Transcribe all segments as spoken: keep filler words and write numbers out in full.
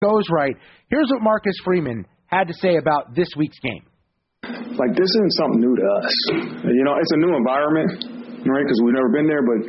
goes right. Here's what Marcus Freeman had to say about this week's game. Like, this isn't something new to us. You know, it's a new environment, right, because we've never been there, but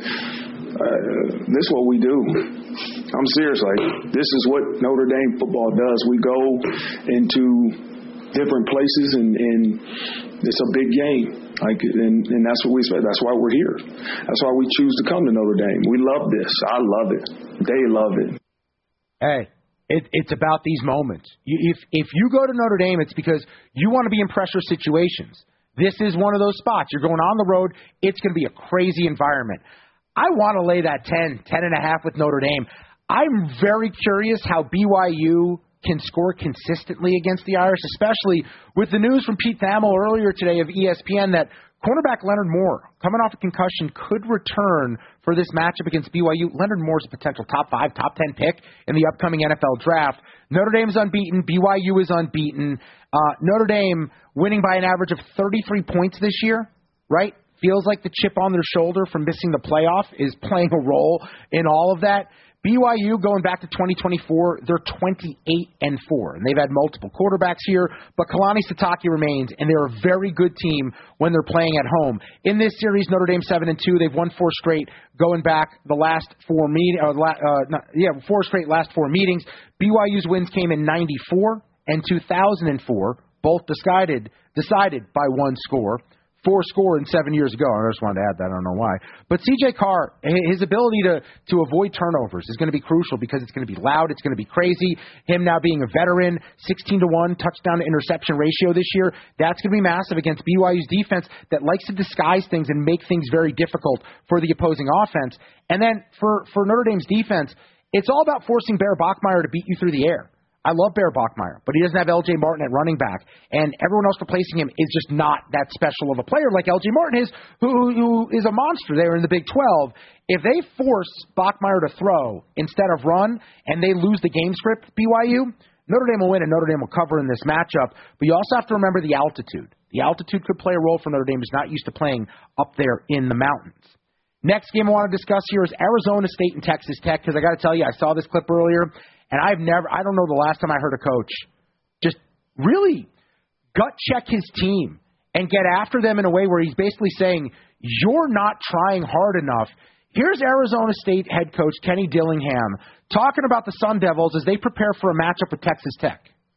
uh, this is what we do. I'm serious. Like, this is what Notre Dame football does. We go into different places, and, and it's a big game. Like, and, and that's what we expect. That's why we're here. That's why we choose to come to Notre Dame. We love this. I love it. They love it. Hey. It, it's about these moments. You, if if you go to Notre Dame, it's because you want to be in pressure situations. This is one of those spots. You're going on the road. It's going to be a crazy environment. I want to lay that ten, ten and a half with Notre Dame. I'm very curious how B Y U can score consistently against the Irish, especially with the news from Pete Thamel earlier today of E S P N that cornerback Leonard Moore, coming off a concussion, could return for this matchup against B Y U. Leonard Moore's a potential top five, top ten pick in the upcoming N F L draft. Notre Dame's unbeaten. B Y U is unbeaten. Uh, Notre Dame winning by an average of thirty-three points this year, right? Feels like the chip on their shoulder from missing the playoff is playing a role in all of that. B Y U, going back to twenty twenty-four, they're twenty-eight and four, and they've had multiple quarterbacks here, but Kalani Sitake remains, and they're a very good team when they're playing at home. In this series, Notre Dame seven and two, they've won four straight, going back the last four meet, uh, uh, not, yeah, four straight last four meetings. B Y U's wins came in ninety-four and two thousand four, both decided decided by one score. Four score in seven years ago. I just wanted to add that. I don't know why. But C J Carr, his ability to, to avoid turnovers is going to be crucial because it's going to be loud. It's going to be crazy. Him now being a veteran, sixteen to one touchdown to interception ratio this year, that's going to be massive against B Y U's defense that likes to disguise things and make things very difficult for the opposing offense. And then for, for Notre Dame's defense, it's all about forcing Bear Bachmeier to beat you through the air. I love Bear Bachmeier, but he doesn't have L J Martin at running back, and everyone else replacing him is just not that special of a player like L J Martin is, who, who is a monster there in the Big twelve. If they force Bachmeier to throw instead of run, and they lose the game script, B Y U, Notre Dame will win, and Notre Dame will cover in this matchup. But you also have to remember the altitude. The altitude could play a role for Notre Dame, who's not used to playing up there in the mountains. Next game I want to discuss here is Arizona State and Texas Tech, because I got to tell you, I saw this clip earlier, and I've never, I don't know the last time I heard a coach just really gut check his team and get after them in a way where he's basically saying, you're not trying hard enough. Here's Arizona State head coach Kenny Dillingham talking about the Sun Devils as they prepare for a matchup with Texas Tech.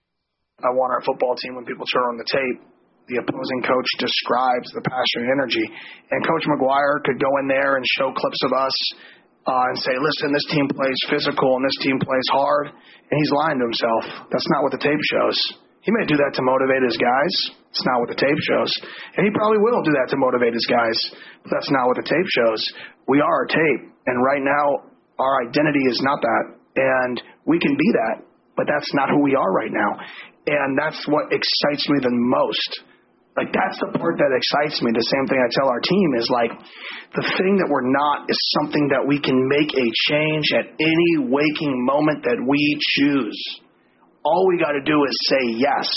I want our football team, when people turn on the tape, the opposing coach describes the passion and energy. And Coach McGuire could go in there and show clips of us uh, and say, listen, this team plays physical and this team plays hard. And he's lying to himself. That's not what the tape shows. He may do that to motivate his guys. It's not what the tape shows. And he probably will do that to motivate his guys. But that's not what the tape shows. We are a tape. And right now, our identity is not that. And we can be that. But that's not who we are right now. And that's what excites me the most. Like, that's the part that excites me. The same thing I tell our team is, like, the thing that we're not is something that we can make a change at any waking moment that we choose. All we got to do is say yes.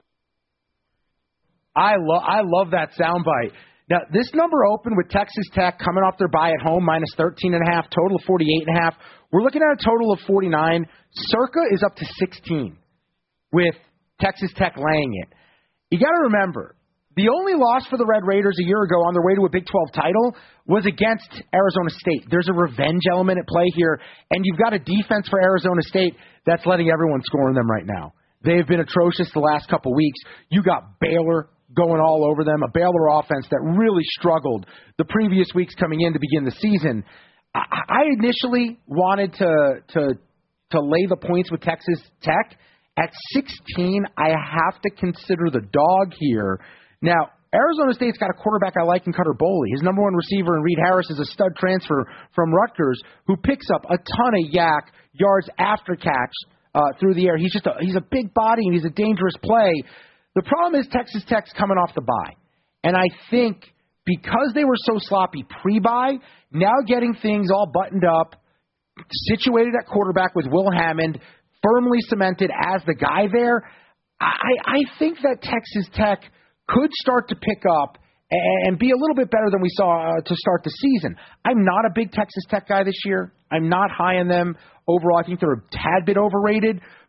I, lo- I love that soundbite. Now, this number opened with Texas Tech coming off their bye at home, minus thirteen and a half, total of forty-eight and a half. We're looking at a total of forty-nine. Circa is up to sixteen with Texas Tech laying it. You got to remember, the only loss for the Red Raiders a year ago on their way to a Big twelve title was against Arizona State. There's a revenge element at play here, and you've got a defense for Arizona State that's letting everyone score in them right now. They've been atrocious the last couple weeks. You got Baylor going all over them, a Baylor offense that really struggled the previous weeks coming in to begin the season. I, I initially wanted to, to, to lay the points with Texas Tech. At sixteen, I have to consider the dog here. Now, Arizona State's got a quarterback I like in Cutter Boley. His number one receiver in Reed Harris is a stud transfer from Rutgers who picks up a ton of yak yards after catch uh, through the air. He's just a, he's a big body and he's a dangerous play. The problem is Texas Tech's coming off the bye. And I think because they were so sloppy pre-bye, now getting things all buttoned up, situated at quarterback with Will Hammond, firmly cemented as the guy there, I, I think that Texas Tech could start to pick up and be a little bit better than we saw uh, to start the season. I'm not a big Texas Tech guy this year. I'm not high on them overall. I think they're a tad bit overrated.